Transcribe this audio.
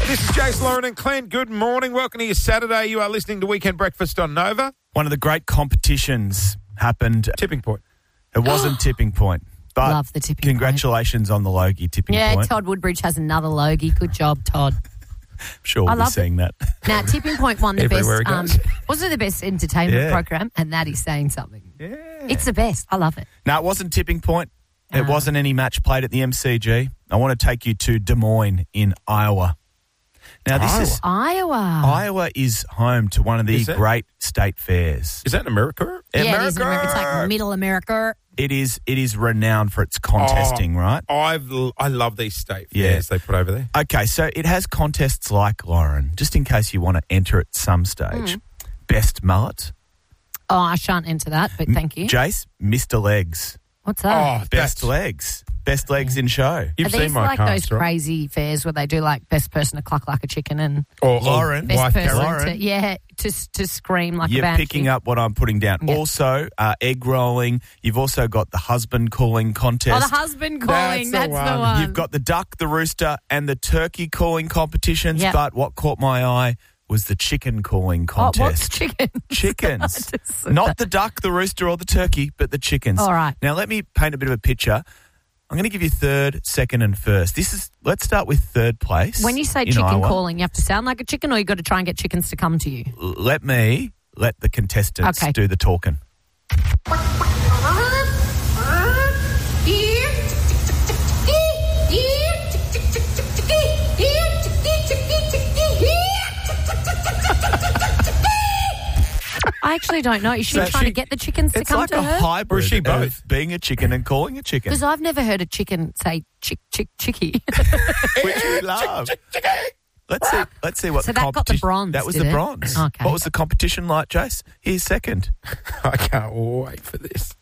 This is Jace, Lauren and Clint. Good morning. Welcome to your Saturday. You are listening to Weekend Breakfast on Nova. One of the great competitions happened. Tipping Point. It wasn't Tipping Point. But Love the Tipping congratulations on the Logie Tipping Point. Yeah, Todd Woodbridge has another Logie. Good job, Todd. I'm sure we'll be seeing that. Now, Tipping Point won the Everywhere best. Wasn't it the best entertainment program? And that is saying something. Yeah. It's the best. I love it. No, it wasn't Tipping Point. It wasn't any match played at the MCG. I want to take you to Des Moines in Iowa. Now, this is Iowa. Iowa is home to one of the great state fairs. Is that in America? Yeah, it is in America. It's like Middle America. It is renowned for its contesting, right? I love these state fairs they put over there. Okay, so it has contests like, Lauren, just in case you want to enter at some stage. Best mullet. Oh, I shan't enter that, but thank you. Jace, Mr. Legs. What's that? Oh, Best legs. Best legs in show. You've Are seen these my like cast, those right? crazy fairs where they do like best person to cluck like a chicken and Lauren, best person Lauren, to scream like a you're banshee? picking up what I'm putting down. Yeah. Also, egg rolling. You've also got the husband calling contest. Oh, the husband calling. That's the one. You've got the duck, the rooster, and the turkey calling competitions. Yep. But what caught my eye was the chicken calling contest. Oh, what's chickens? Chickens. Not the duck, the rooster, or the turkey, but the chickens. All right. Now, let me paint a bit of a picture. I'm going to give you third, second, and first. Let's start with third place. When you say in chicken Iowa. calling, you have to sound like a chicken, or you got to try and get chickens to come to you. Let the contestants do the talking. I actually don't know. Is she trying to get the chickens to come It's to like her? a hybrid Or is she both? of being a chicken and calling a chicken, Because I've never heard a chicken say chicky. which we love. Let's see what So the that got the competition. bronze, That was did the it? bronze. Okay. What was the competition like, Jace? Here's second. I can't wait for this.